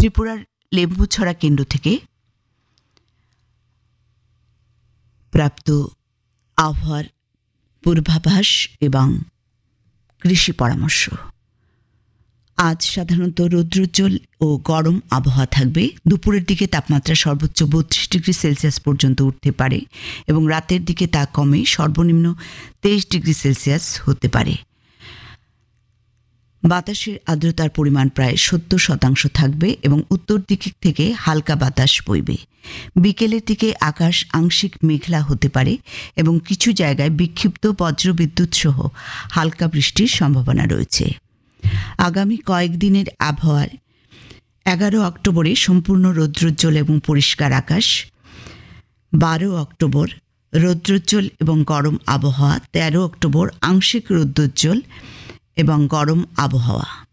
ত্রিপুরার লেম্বুছড়া কেন্দ্র থেকে প্রাপ্ত আবহাওয়ার পূর্বাভাস এবং কৃষি পরামর্শ। আজ সাধারণত রৌদ্রোজ্জ্বল ও গরম আবহাওয়া থাকবে। দুপুরের দিকে তাপমাত্রা সর্বোচ্চ 32 ডিগ্রি সেলসিয়াস পর্যন্ত উঠতে পারে এবং রাতের দিকে তা কমে সর্বনিম্ন 23 ডিগ্রি সেলসিয়াস হতে পারে। বাতাসের আর্দ্রতার পরিমাণ প্রায় 70% থাকবে এবং উত্তর দিক থেকে হালকা বাতাস বইবে। বিকেলের দিকে আকাশ আংশিক মেঘলা হতে পারে এবং কিছু জায়গায় বিক্ষিপ্ত বজ্রবিদ্যুৎ সহ হালকা বৃষ্টির সম্ভাবনা রয়েছে। আগামী কয়েকদিনের আবহাওয়ার 11 অক্টোবরে সম্পূর্ণ রৌদ্রোজ্জ্বল এবং পরিষ্কার আকাশ, 12 অক্টোবর রৌদ্রোজ্জ্বল এবং গরম আবহাওয়া, 13 অক্টোবর আংশিক রৌদ্রোজ্জ্বল এবং গরম আবহাওয়া।